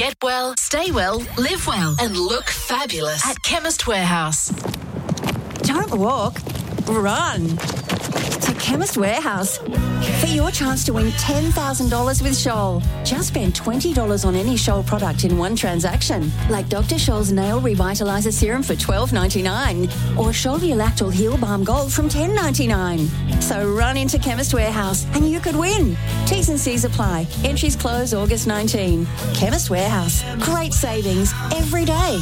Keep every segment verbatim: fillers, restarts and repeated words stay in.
Get well, stay well, live well, and look fabulous at Chemist Warehouse. Don't walk, run to Chemist Warehouse for your chance to win ten thousand dollars with Scholl. Just spend twenty dollars on any Scholl product in one transaction, like Doctor Scholl's Nail Revitalizer Serum for twelve ninety-nine or Scholl Ulactal Heal Balm Gold from ten ninety-nine. So run into Chemist Warehouse and you could win. T's and C's apply. Entries close August nineteenth. Chemist Warehouse. Great savings every day.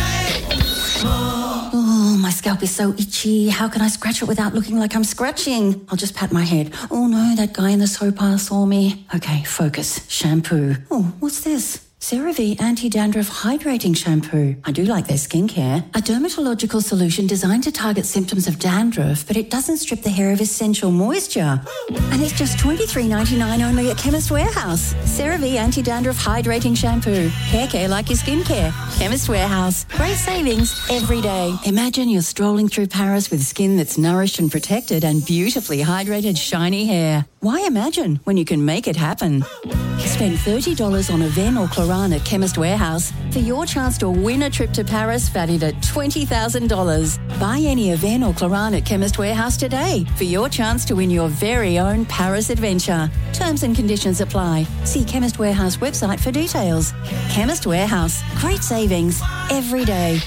Oh, my scalp is so itchy. How can I scratch it without looking like I'm scratching? I'll just pat my head. Oh no, that guy in the soap aisle saw me. Okay, focus. Shampoo. Oh, what's this? CeraVe Anti-Dandruff Hydrating Shampoo. I do like their skincare. A dermatological solution designed to target symptoms of dandruff, but it doesn't strip the hair of essential moisture. And it's just twenty-three ninety-nine only at Chemist Warehouse. CeraVe Anti-Dandruff Hydrating Shampoo. Hair care like your skincare. Chemist Warehouse. Great savings every day. Imagine you're strolling through Paris with skin that's nourished and protected and beautifully hydrated, shiny hair. Why imagine when you can make it happen? Spend thirty dollars on Aven or Chlorane at Chemist Warehouse for your chance to win a trip to Paris valued at twenty thousand dollars. Buy any Aven or Chlorane at Chemist Warehouse today for your chance to win your very own Paris adventure. Terms and conditions apply. See Chemist Warehouse website for details. Chemist Warehouse. Great savings every day.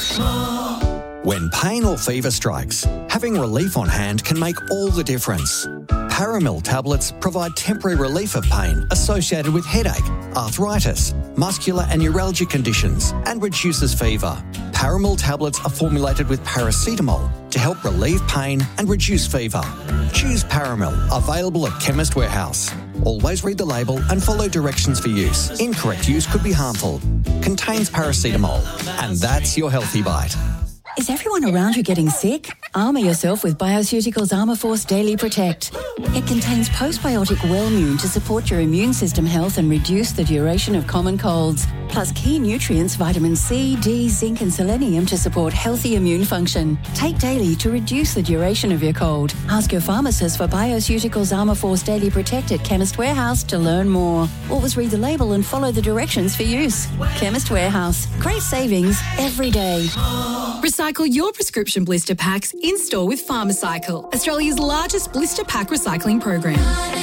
When pain or fever strikes, having relief on hand can make all the difference. Paramil tablets provide temporary relief of pain associated with headache, arthritis, muscular and neuralgia conditions, and reduces fever. Paramil tablets are formulated with paracetamol to help relieve pain and reduce fever. Choose Paramil, available at Chemist Warehouse. Always read the label and follow directions for use. Incorrect use could be harmful. Contains paracetamol. And that's your Healthy Bite. Is everyone around you getting sick? Armour yourself with Bioceuticals Armour Force Daily Protect. It contains postbiotic Wellmune to support your immune system health and reduce the duration of common colds, plus key nutrients vitamin C, D, zinc and selenium to support healthy immune function. Take daily to reduce the duration of your cold. Ask your pharmacist for Bioceuticals Armour Force Daily Protect at Chemist Warehouse to learn more. Always read the label and follow the directions for use. Chemist Warehouse. Great savings every day. Recycle your prescription blister packs in-store with Pharmacycle, Australia's largest blister pack recycling program.